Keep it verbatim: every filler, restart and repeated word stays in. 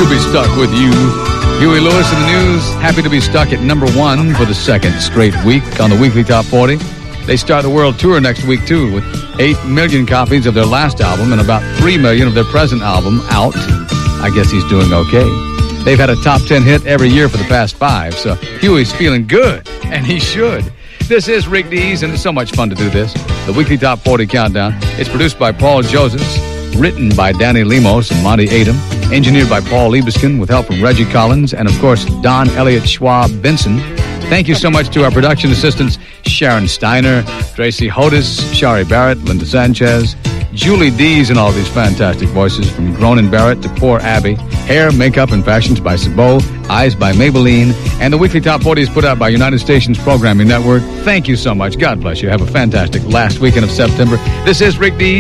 to be stuck with you. Huey Lewis in the news, happy to be stuck at number one for the second straight week on the Weekly Top forty. They start the world tour next week, too, with eight million copies of their last album and about three million of their present album out. I guess he's doing okay. They've had a top ten hit every year for the past five, so Huey's feeling good, and he should. This is Rick Dees, and it's so much fun to do this. The Weekly Top forty Countdown. It's produced by Paul Joseph, written by Danny Lemos and Monty Adam, engineered by Paul Liebeskin with help from Reggie Collins, and, of course, Don Elliott Schwab Benson. Thank you so much to our production assistants, Sharon Steiner, Tracy Hodis, Shari Barrett, Linda Sanchez, Julie Dees, and all these fantastic voices from Gronin Barrett to Poor Abby. Hair, makeup, and fashions by Sabot, Eyes by Maybelline, and the Weekly Top forty is put out by United Stations Programming Network. Thank you so much. God bless you. Have a fantastic last weekend of September. This is Rick Dees.